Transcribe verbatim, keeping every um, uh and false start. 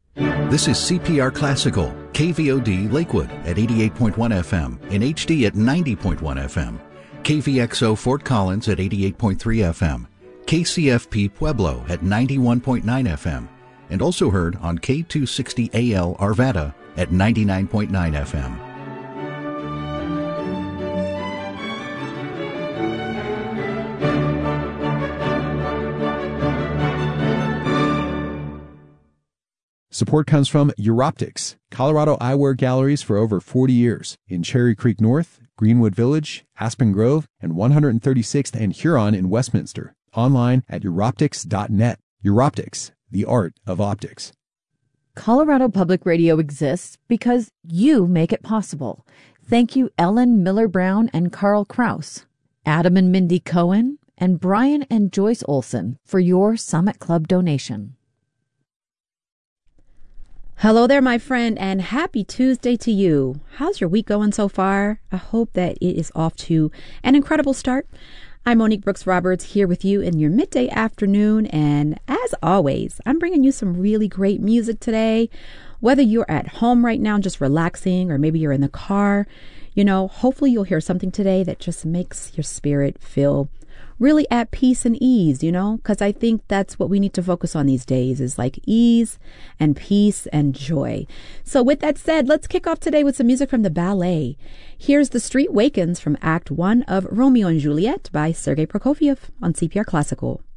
This is C P R Classical, K V O D Lakewood at eighty-eight point one F M, in H D at ninety point one F M, K V X O Fort Collins at eighty-eight point three F M, K C F P Pueblo at ninety-one point nine F M, and also heard on K two sixty A L Arvada at ninety-nine point nine F M. Support comes from Europtics, Colorado eyewear galleries for over forty years in Cherry Creek North, Greenwood Village, Aspen Grove, and one hundred thirty-sixth and Huron in Westminster. Online at Europtics dot net. Europtics, the art of optics. Colorado Public Radio exists because you make it possible. Thank you, Ellen Miller Brown and Carl Kraus, Adam and Mindy Cohen, and Brian and Joyce Olson for your Summit Club donation. Hello there, my friend, and happy Tuesday to you. How's your week going so far? I hope that it is off to an incredible start. I'm Monique Brooks Roberts here with you in your midday afternoon, and as always, I'm bringing you some really great music today. Whether you're at home right now just relaxing, or maybe you're in the car, you know, hopefully you'll hear something today that just makes your spirit feel really at peace and ease, you know, because I think that's what we need to focus on these days, is like ease and peace and joy. So with that said, let's kick off today with some music from the ballet. Here's The Street Wakens from Act One of Romeo and Juliet by Sergei Prokofiev on C P R Classical.